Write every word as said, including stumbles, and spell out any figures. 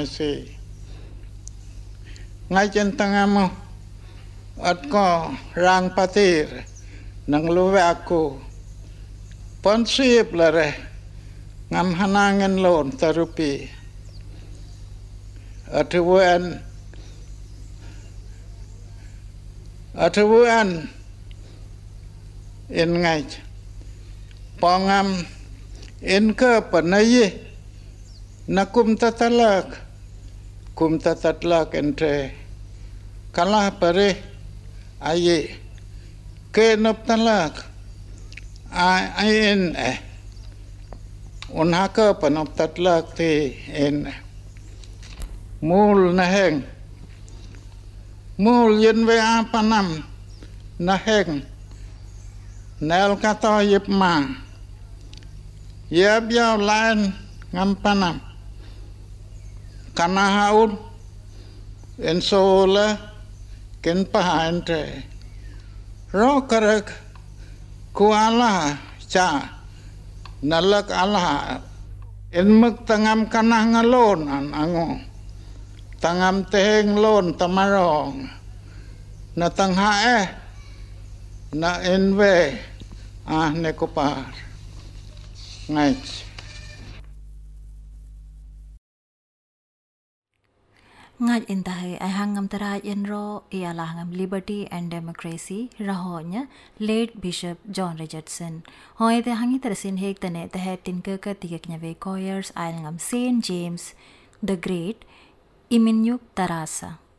misi. Ngay chen tanga mo at ko rang patir nang luwe ako ponsip lare ngam hanangan lon tarupi atuan atuan in ngay pangam in ke panayi nakum tatalak kum tatalak entre kalah pare aye ke nop talak ai in eh unhaka panop tatlak ti in mul naheng mul yen ve apanam naheng nel kata yip ma yab yaw lain ngam panam kana haun en sola ken pahante ro karak ku Allah cha nalak Allah en mek tangam kanah ngalon an ango tangam teheng lon tamarong na tangha eh na enve ah nekopar ngay. Ngaj intahe ay hangam taraj enro ialah hangam Liberty and Democracy rahonya late Bishop John Richardson. Hoy te hangi tarasin hek tane tahe tinka ka tigak nyave Coyers ay hangam Saint James the Great iminyuk tarasa.